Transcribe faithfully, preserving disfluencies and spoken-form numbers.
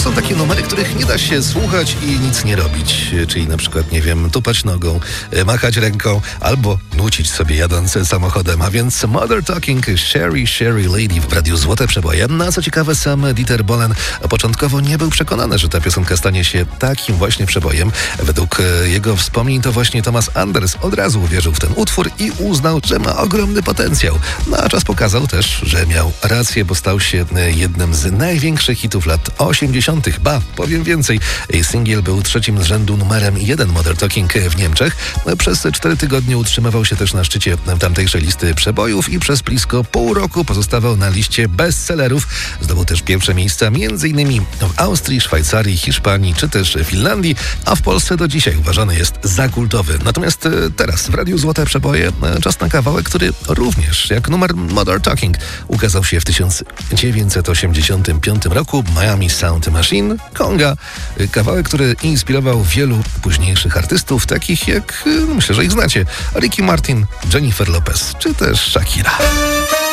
są takie numery, których nie da się słuchać i nic nie robić. Czyli na przykład, nie wiem, tupać nogą, machać ręką albo nucić sobie jadąc samochodem. A więc Mother Talking, Sherry, Sherry Lady w Radiu Złote Przeboje. No a co ciekawe, sam Dieter Bohlen początkowo nie był przekonany, że ta piosenka stanie się takim właśnie przebojem. Według jego wspomnień to właśnie Thomas Anders od razu uwierzył w ten utwór i uznał, że ma ogromny potencjał. No a czas pokazał też, że miał rację, bo stał się jednym z największych hitów lat osiemdziesiątych. Ba, powiem więcej. Singiel był trzecim z rzędu numerem jeden Mother Talking w Niemczech. Przez cztery tygodnie utrzymywał się też na szczycie tamtejszej listy przebojów i przez blisko pół roku pozostawał na liście bestsellerów. Zdobył też pierwsze miejsca m.in. w Austrii, Szwajcarii, Hiszpanii czy też Finlandii, a w Polsce do dzisiaj uważany jest za kultowy. Natomiast teraz w Radiu Złote Przeboje czas na kawałek, który również jak numer Mother Talking ukazał się w tysiąc dziewięćset osiemdziesiątym piątym roku. Miami Sound Machine, Konga. Kawałek, który inspirował wielu późniejszych artystów, takich jak, no myślę, że ich znacie, Ricky Martin, Jennifer Lopez czy też Shakira.